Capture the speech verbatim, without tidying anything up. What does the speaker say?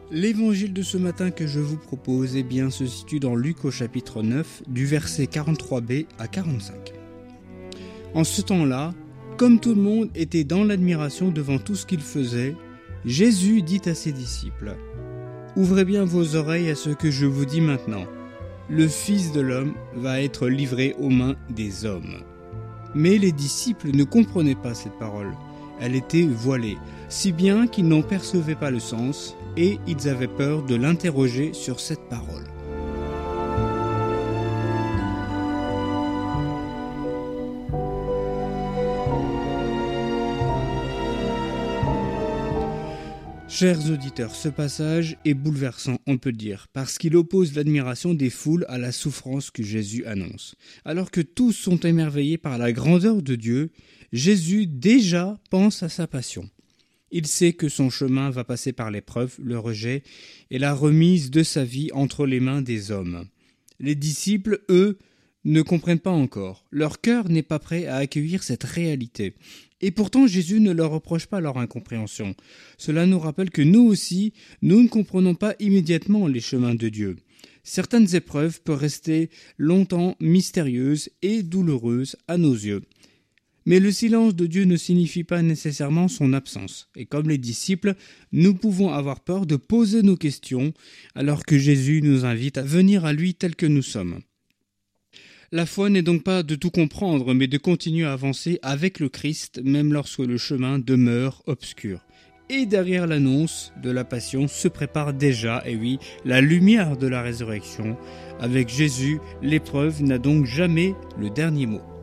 L'évangile de ce matin que je vous propose eh bien, se situe dans Luc au chapitre neuf, du verset quarante-trois b à quarante-cinq. En ce temps-là, comme tout le monde était dans l'admiration devant tout ce qu'il faisait, Jésus dit à ses disciples : « Ouvrez bien vos oreilles à ce que je vous dis maintenant. Le Fils de l'homme va être livré aux mains des hommes. » Mais les disciples ne comprenaient pas cette parole. Elle était voilée, si bien qu'ils n'en percevaient pas le sens, et ils avaient peur de l'interroger sur cette parole. Chers auditeurs, ce passage est bouleversant, on peut le dire, parce qu'il oppose l'admiration des foules à la souffrance que Jésus annonce. Alors que tous sont émerveillés par la grandeur de Dieu, Jésus déjà pense à sa passion. Il sait que son chemin va passer par l'épreuve, le rejet et la remise de sa vie entre les mains des hommes. Les disciples, eux, ne comprennent pas encore. Leur cœur n'est pas prêt à accueillir cette réalité. Et pourtant, Jésus ne leur reproche pas leur incompréhension. Cela nous rappelle que nous aussi, nous ne comprenons pas immédiatement les chemins de Dieu. Certaines épreuves peuvent rester longtemps mystérieuses et douloureuses à nos yeux. Mais le silence de Dieu ne signifie pas nécessairement son absence. Et comme les disciples, nous pouvons avoir peur de poser nos questions, alors que Jésus nous invite à venir à lui tel que nous sommes. La foi n'est donc pas de tout comprendre, mais de continuer à avancer avec le Christ, même lorsque le chemin demeure obscur. Et derrière l'annonce de la passion se prépare déjà, et oui, la lumière de la résurrection. Avec Jésus, l'épreuve n'a donc jamais le dernier mot.